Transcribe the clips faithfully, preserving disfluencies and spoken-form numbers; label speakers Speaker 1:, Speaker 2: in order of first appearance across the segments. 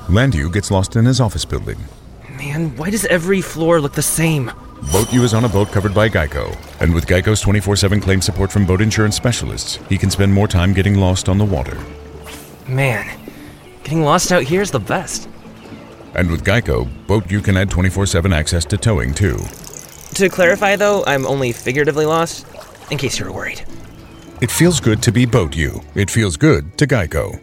Speaker 1: Landu gets lost in his office building.
Speaker 2: Man, why does every floor look the same?
Speaker 1: Boat U is on a boat covered by Geico. And with Geico's twenty-four seven claim support from boat insurance specialists, he can spend more time getting lost on the water.
Speaker 2: Man, getting lost out here is the best.
Speaker 1: And with Geico, Boat U can add twenty-four seven access to towing too.
Speaker 2: To clarify though, I'm only figuratively lost, in case you were worried.
Speaker 1: It feels good to be Boat U. It feels good to Geico.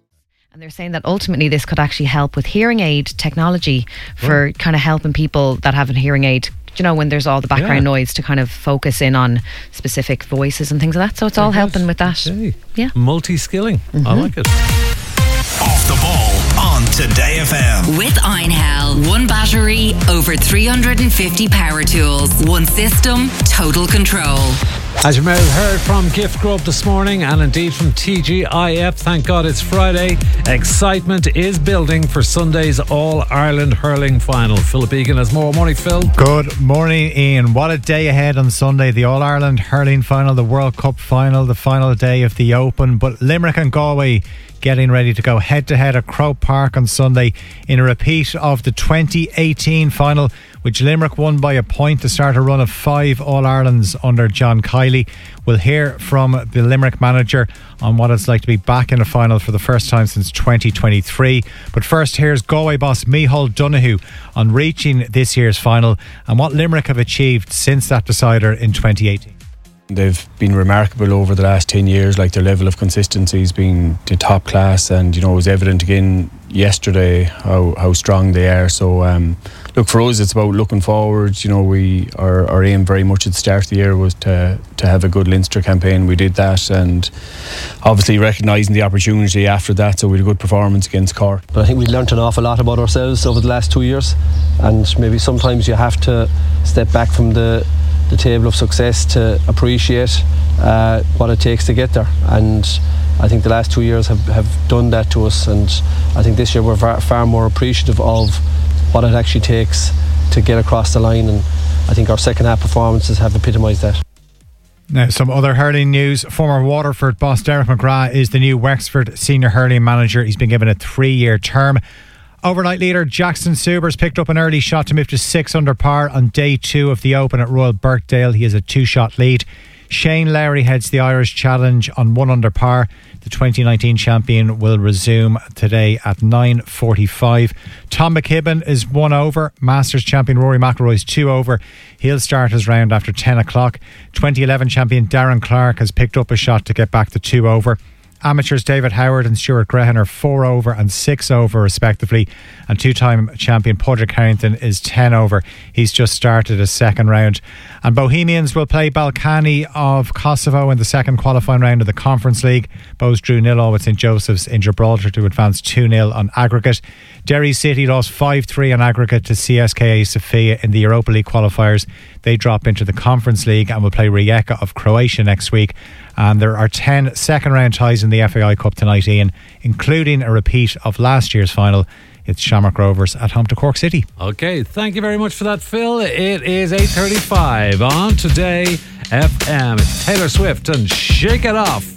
Speaker 3: And they're saying that ultimately this could actually help with hearing aid technology for kind of helping people that have a hearing aid, you know, when there's all the background yeah. noise, to kind of focus in on specific voices and things like that. So it's all helping with that.
Speaker 4: Okay.
Speaker 3: Yeah.
Speaker 4: Multi-skilling. Mm-hmm. I like it.
Speaker 5: Off the ball on Today F M.
Speaker 6: With Einhell. One battery, over three hundred fifty power tools. One system, total control.
Speaker 4: As you may have heard from Gift Grub this morning, and indeed from T G I F, thank God it's Friday. Excitement is building for Sunday's All-Ireland Hurling Final. Philip Egan has more. Morning, Phil.
Speaker 7: Good morning, Ian. What a day ahead on Sunday. The All-Ireland Hurling Final, the World Cup Final, the final day of the Open. But Limerick and Galway getting ready to go head-to-head at Croke Park on Sunday in a repeat of the twenty eighteen final, which Limerick won by a point to start a run of five All-Irelands under John Kiely. We'll hear from the Limerick manager on what it's like to be back in a final for the first time since twenty twenty-three. But first, here's Galway boss Micheál Donoghue on reaching this year's final and what Limerick have achieved since that decider in twenty eighteen.
Speaker 8: They've been remarkable over the last ten years, like their level of consistency has been the top class, and you know it was evident again yesterday how, how strong they are. So um, look, for us it's about looking forward. You know, we our, our aim very much at the start of the year was to to have a good Leinster campaign. We did that, and obviously recognising the opportunity after that, so we had a good performance against Cork.
Speaker 9: But I think we learnt an awful lot about ourselves over the last two years, and maybe sometimes you have to step back from the the table of success to appreciate uh, what it takes to get there, and I think the last two years have, have done that to us, and I think this year we're far, far more appreciative of what it actually takes to get across the line, and I think our second half performances have epitomised that.
Speaker 7: Now, some other hurling news. Former Waterford boss Derek McGrath is the new Wexford senior hurling manager. He's been given a three-year term. Overnight leader Jackson Subers picked up an early shot to move to six under par on day two of the Open at Royal Birkdale. He has a two-shot lead. Shane Lowry heads the Irish Challenge on one under par. The twenty nineteen champion will resume today at nine forty-five. Tom McKibben is one over. Masters champion Rory McIlroy is two over. He'll start his round after ten o'clock. twenty eleven champion Darren Clark has picked up a shot to get back to two over. Amateurs David Howard and Stuart Grehan are four over and six over respectively, and two-time champion Padraig Harrington is ten over. He's just started his second round. And Bohemians will play Balkany of Kosovo in the second qualifying round of the Conference League. Bohs drew nil all with St Joseph's in Gibraltar to advance two nil on aggregate. Derry City lost five three on aggregate to C S K A Sofia in the Europa League qualifiers. They drop into the Conference League and will play Rijeka of Croatia next week. And there are ten second round ties in the F A I Cup tonight, Ian, including a repeat of last year's final. It's Shamrock Rovers at home to Cork City.
Speaker 4: Okay, thank you very much for that, Phil. It is eight thirty-five on Today F M. It's Taylor Swift and Shake It Off.